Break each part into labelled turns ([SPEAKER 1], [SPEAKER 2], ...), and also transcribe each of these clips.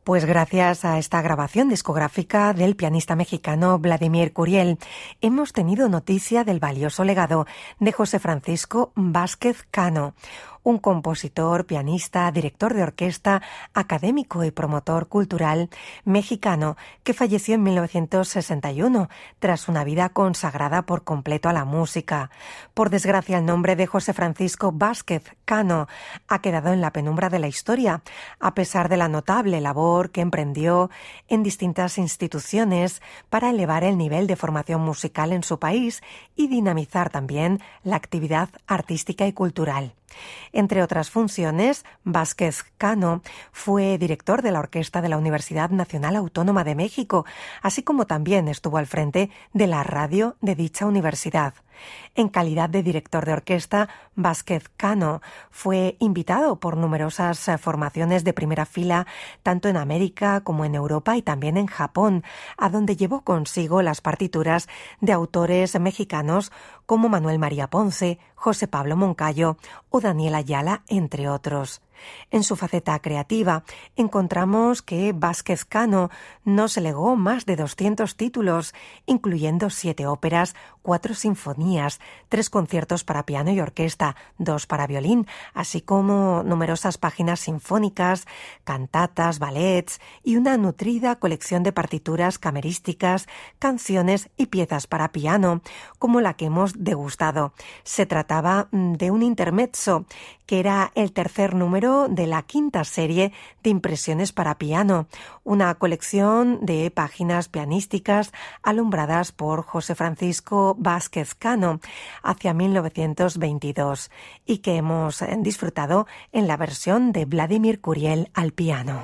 [SPEAKER 1] Pues gracias a esta grabación discográfica del pianista mexicano Vladimir Curiel, hemos tenido noticia del valioso legado de José Francisco Vázquez Cano, un compositor, pianista, director de orquesta, académico y promotor cultural mexicano que falleció en 1961 tras una vida consagrada por completo a la música. Por desgracia, el nombre de José Francisco Vázquez Cano ha quedado en la penumbra de la historia, a pesar de la notable labor que emprendió en distintas instituciones para elevar el nivel de formación musical en su país y dinamizar también la actividad artística y cultural. Entre otras funciones, Vázquez Cano fue director de la Orquesta de la Universidad Nacional Autónoma de México, así como también estuvo al frente de la radio de dicha universidad. En calidad de director de orquesta, Vázquez Cano fue invitado por numerosas formaciones de primera fila, tanto en América como en Europa y también en Japón, a donde llevó consigo las partituras de autores mexicanos como Manuel María Ponce, José Pablo Moncayo o Daniel Ayala, entre otros. En su faceta creativa encontramos que Vázquez Cano nos legó más de 200 títulos, incluyendo 7 óperas, 4 sinfonías, 3 conciertos para piano y orquesta, 2 para violín, así como numerosas páginas sinfónicas, cantatas, ballets y una nutrida colección de partituras camerísticas, canciones y piezas para piano, como la que hemos degustado. Se trataba de un intermezzo, que era el tercer número de la quinta serie de impresiones para piano, una colección de páginas pianísticas alumbradas por José Francisco Vázquez Cano hacia 1922 y que hemos disfrutado en la versión de Vladimir Curiel al piano.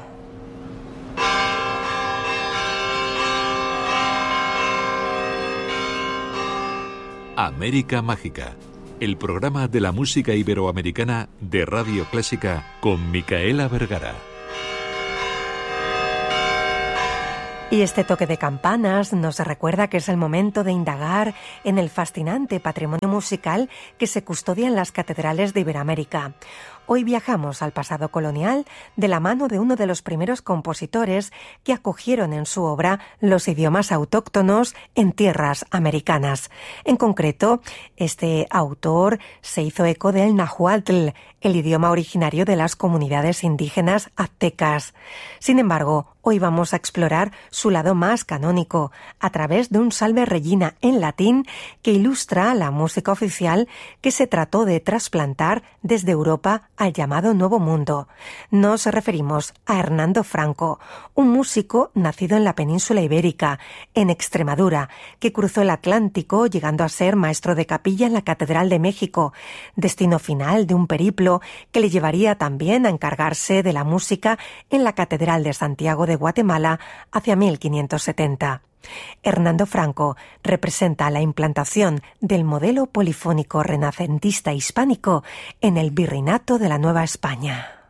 [SPEAKER 2] América Mágica, el programa de la música iberoamericana de Radio Clásica con Micaela Vergara.
[SPEAKER 1] Y este toque de campanas nos recuerda que es el momento de indagar en el fascinante patrimonio musical que se custodia en las catedrales de Iberoamérica. Hoy viajamos al pasado colonial de la mano de uno de los primeros compositores que acogieron en su obra los idiomas autóctonos en tierras americanas. En concreto, este autor se hizo eco del náhuatl, el idioma originario de las comunidades indígenas aztecas. Sin embargo, hoy vamos a explorar su lado más canónico a través de un Salve Regina en latín que ilustra la música oficial que se trató de trasplantar desde Europa al llamado Nuevo Mundo. Nos referimos a Hernando Franco, un músico nacido en la península ibérica, en Extremadura, que cruzó el Atlántico llegando a ser maestro de capilla en la Catedral de México, destino final de un periplo que le llevaría también a encargarse de la música en la Catedral de Santiago de Guatemala hacia 1570. Hernando Franco representa la implantación del modelo polifónico renacentista hispánico en el virreinato de la Nueva España.